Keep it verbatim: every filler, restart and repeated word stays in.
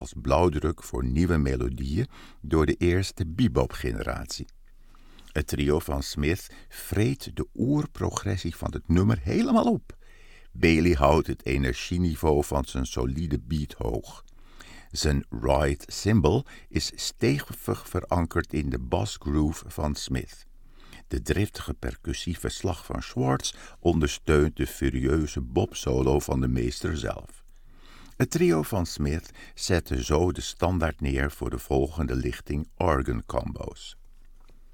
als blauwdruk voor nieuwe melodieën door de eerste bebop-generatie. Het trio van Smith vreet de oerprogressie van het nummer helemaal op. Bailey houdt het energieniveau van zijn solide beat hoog. Zijn ride cymbal is stevig verankerd in de bassgroove van Smith. De driftige percussieve slag van Schwartz ondersteunt de furieuze bop-solo van de meester zelf. Het trio van Smith zette zo de standaard neer voor de volgende lichting organ combo's.